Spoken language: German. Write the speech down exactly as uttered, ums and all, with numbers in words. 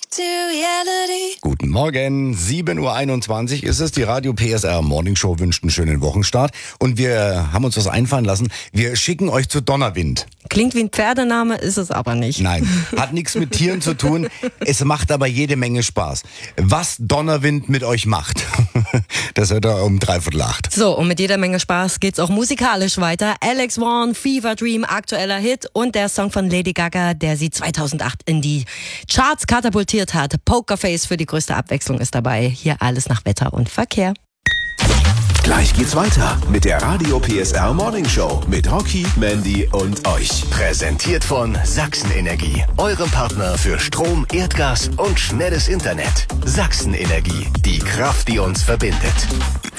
to reality. Guten Morgen, sieben Uhr einundzwanzig ist es. Die Radio P S R Morning Show wünscht einen schönen Wochenstart. Und wir haben uns was einfallen lassen. Wir schicken euch zu Donnerwind. Klingt wie ein Pferdename, ist es aber nicht. Nein, hat nichts mit Tieren zu tun. Es macht aber jede Menge Spaß. Was Donnerwind mit euch macht, das hört ihr um dreiviertel acht. So, und mit jeder Menge Spaß geht's auch musikalisch weiter. Alex Vaughn, Fever Dream, aktueller Hit und der Song von Lady Gaga, der sie zweitausendacht in die Charts katapultiert hat. Pokerface für die größte Abwechslung ist dabei. Hier alles nach Wetter und Verkehr. Gleich geht's weiter mit der Radio P S R Morning Show mit Rocky, Mandy und euch. Präsentiert von Sachsenenergie, eurem Partner für Strom, Erdgas und schnelles Internet. Sachsenenergie, die Kraft, die uns verbindet.